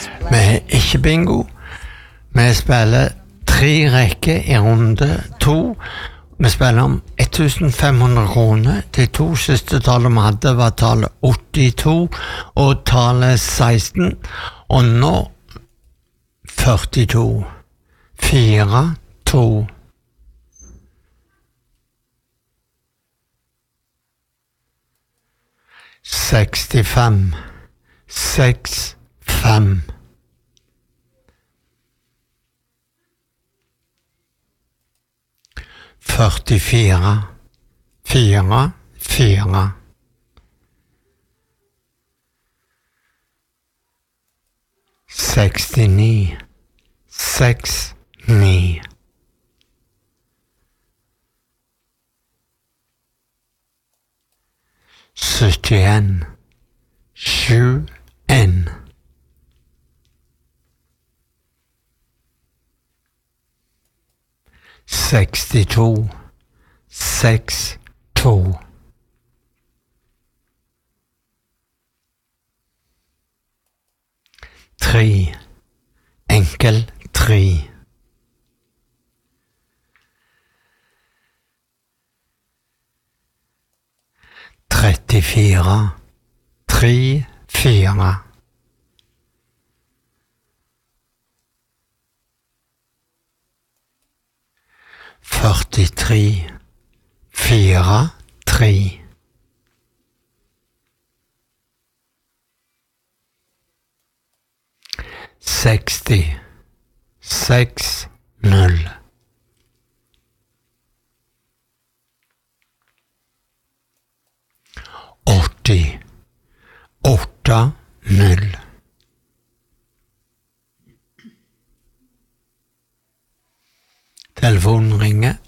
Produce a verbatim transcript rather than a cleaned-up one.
Vi er ikke bingo. Vi spiller tre rekker i runde to. Vi spiller om femten hundre kroner. De to siste tallene vi hadde var tallet åttito og tallet seksten. Og nå førtito. Fire, to. Sekstifem. Seks, fem. Førtifire. Fire, fire. Sekstini. Seks, ni. Syttien. Sju, en. Sekstito. Seks, to. Tre. Enkel tre. Trettifire. Tre, fire. Førtitre. Fire, tre. Seksti. Seks, null. Åtti. Åtte, null. Telefonen ringer.